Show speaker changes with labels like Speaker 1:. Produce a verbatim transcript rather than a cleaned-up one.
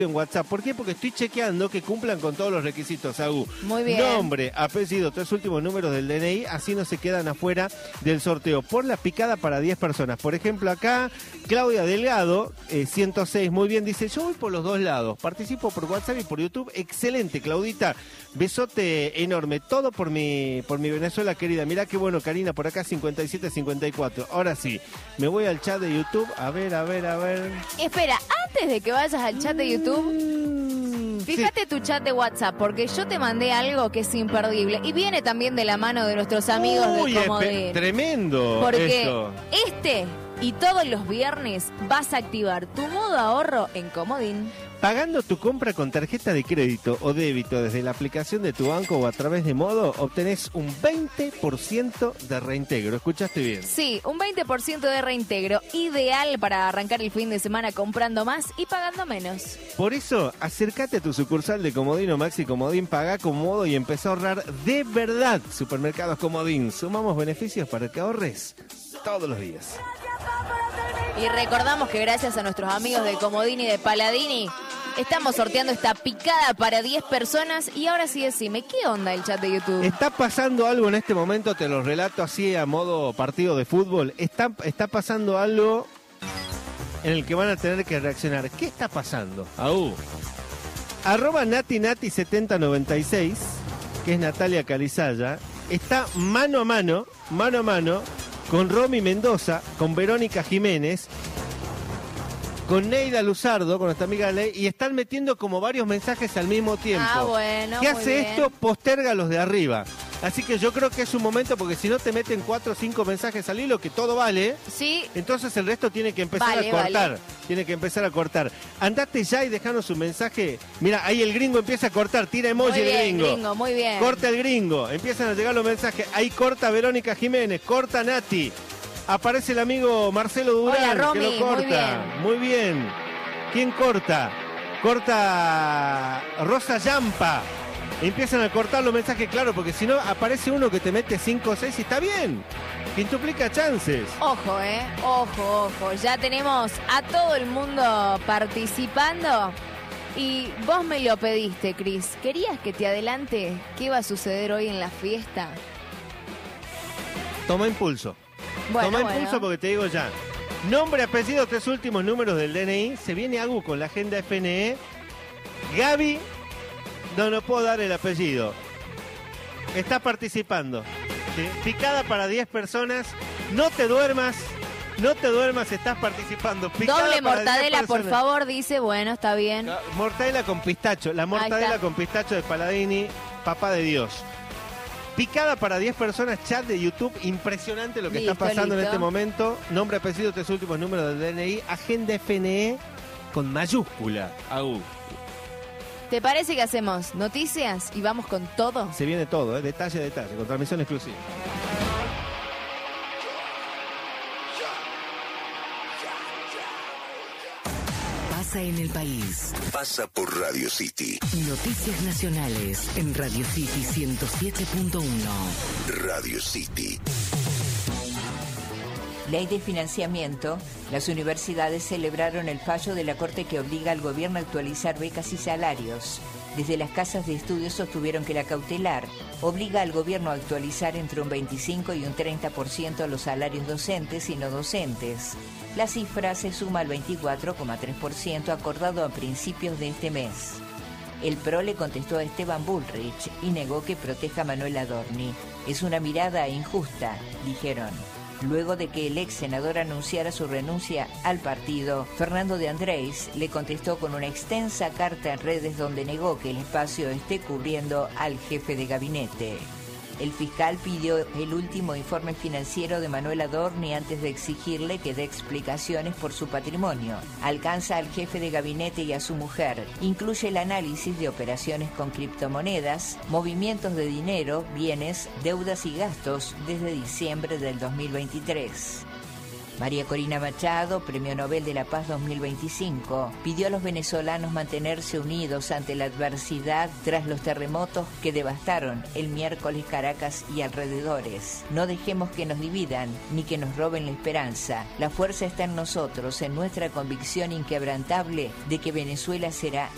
Speaker 1: en WhatsApp. ¿Por qué? Porque estoy chequeando que cumplan con todos los requisitos, Agu.
Speaker 2: Muy bien.
Speaker 1: Nombre, apellido, tres últimos números del D N I, así no se quedan afuera del sorteo. Por la picada para diez personas. Por ejemplo, acá, Claudia Delgado, eh, ciento seis, muy bien, dice, yo voy por los dos lados. Participo por WhatsApp y por YouTube. Excelente, Claudita. Besote enorme. Todo por mi, por mi Venezuela querida. Mirá qué bueno, Karina, por acá cincuenta y siete cincuenta y cuatro. Ahora sí, me voy al chat de YouTube. A ver, a ver, a ver.
Speaker 2: Espera, antes de que vayas al chat de YouTube, fíjate sí. tu chat de WhatsApp, porque yo te mandé algo que es imperdible y viene también de la mano de nuestros amigos
Speaker 1: Uy,
Speaker 2: de Comodín.
Speaker 1: Tremendo.
Speaker 2: Porque
Speaker 1: eso.
Speaker 2: este y todos los viernes vas a activar tu modo ahorro en Comodín.
Speaker 1: Pagando tu compra con tarjeta de crédito o débito desde la aplicación de tu banco o a través de Modo, obtenés un veinte por ciento de reintegro. ¿Escuchaste bien?
Speaker 2: Sí, un veinte por ciento de reintegro, ideal para arrancar el fin de semana comprando más y pagando menos.
Speaker 1: Por eso, acércate a tu sucursal de Comodín o Maxi Comodín, pagá con Modo y empezá a ahorrar de verdad. Supermercados Comodín, sumamos beneficios para que ahorres todos los días.
Speaker 2: Y recordamos que gracias a nuestros amigos de Comodín y de Paladini, estamos sorteando esta picada para diez personas. Y ahora sí decime, ¿qué onda el chat de YouTube?
Speaker 1: Está pasando algo en este momento, te lo relato así a modo partido de fútbol. Está, está pasando algo en el que van a tener que reaccionar. ¿Qué está pasando? Aú. Arroba Nati Nati setenta noventa y seis, que es Natalia Calizaya, está mano a mano, mano a mano, con Romy Mendoza, con Verónica Jiménez, con Neida Luzardo, con nuestra amiga Ley, y están metiendo como varios mensajes al mismo tiempo.
Speaker 2: Ah, bueno,
Speaker 1: ¿Qué
Speaker 2: muy
Speaker 1: hace
Speaker 2: bien.
Speaker 1: esto? Posterga los de arriba. Así que yo creo que es un momento, porque si no te meten cuatro o cinco mensajes al hilo, que todo vale,
Speaker 2: sí.
Speaker 1: entonces el resto tiene que empezar
Speaker 2: Vale,
Speaker 1: a cortar.
Speaker 2: vale.
Speaker 1: Tiene que empezar a cortar. Andate ya y dejanos un mensaje. Mira, ahí el gringo empieza a cortar, tira emoji
Speaker 2: Muy bien,
Speaker 1: el gringo.
Speaker 2: gringo, muy bien.
Speaker 1: Corta el gringo, empiezan a llegar los mensajes. Ahí corta Verónica Jiménez, corta Nati. Aparece el amigo Marcelo Durán,
Speaker 2: Hola, Romy,
Speaker 1: que lo corta.
Speaker 2: muy bien.
Speaker 1: Muy bien. ¿Quién corta? Corta Rosa Yampa. Empiezan a cortar los mensajes, claro, porque si no aparece uno que te mete cinco o seis y está bien. Quintuplica chances.
Speaker 2: Ojo, eh, ojo, ojo. Ya tenemos a todo el mundo participando. Y vos me lo pediste, Cris. ¿Querías que te adelante qué va a suceder hoy en la fiesta?
Speaker 1: Toma impulso.
Speaker 2: Bueno,
Speaker 1: Toma
Speaker 2: bueno.
Speaker 1: impulso porque te digo ya. Nombre, apellido, tres últimos números del D N I. Se viene Agu con la agenda F N E. Gaby, no, no puedo dar el apellido. Está participando. ¿Sí? Picada para diez personas. No te duermas. No te duermas, estás participando. Picada
Speaker 2: Doble
Speaker 1: para
Speaker 2: mortadela,
Speaker 1: diez
Speaker 2: por
Speaker 1: personas.
Speaker 2: favor, dice. Bueno, está bien.
Speaker 1: Mortadela con pistacho. La mortadela con pistacho de Paladini. Papá de Dios. Picada para diez personas, chat de YouTube, impresionante lo que
Speaker 2: Listo,
Speaker 1: está pasando
Speaker 2: listo.
Speaker 1: en este momento. Nombre, apellido, tres últimos números del D N I, agenda F N E con mayúscula. Aú.
Speaker 2: ¿Te parece que hacemos noticias y vamos con todo?
Speaker 1: Se viene todo, ¿eh? Detalle a detalle, con transmisión exclusiva.
Speaker 3: Pasa en el país.
Speaker 4: Pasa por Radio City.
Speaker 3: Noticias nacionales en Radio City ciento siete punto uno.
Speaker 4: Radio City.
Speaker 5: Ley de financiamiento. Las universidades celebraron el fallo de la Corte que obliga al gobierno a actualizar becas y salarios. Desde las casas de estudios sostuvieron que la cautelar obliga al gobierno a actualizar entre un veinticinco y un treinta por ciento los salarios docentes y no docentes. La cifra se suma al veinticuatro coma tres por ciento acordado a principios de este mes. El P R O le contestó a Esteban Bullrich y negó que proteja a Manuel Adorni. Es una mirada injusta, dijeron. Luego de que el ex senador anunciara su renuncia al partido, Fernando de Andrés le contestó con una extensa carta en redes donde negó que el espacio esté cubriendo al jefe de gabinete. El fiscal pidió el último informe financiero de Manuel Adorni antes de exigirle que dé explicaciones por su patrimonio. Alcanza al jefe de gabinete y a su mujer. Incluye el análisis de operaciones con criptomonedas, movimientos de dinero, bienes, deudas y gastos desde diciembre del dos mil veintitrés. María Corina Machado, Premio Nobel de la Paz dos mil veinticinco, pidió a los venezolanos mantenerse unidos ante la adversidad tras los terremotos que devastaron el miércoles Caracas y alrededores. No dejemos que nos dividan ni que nos roben la esperanza. La fuerza está en nosotros, en nuestra convicción inquebrantable de que Venezuela será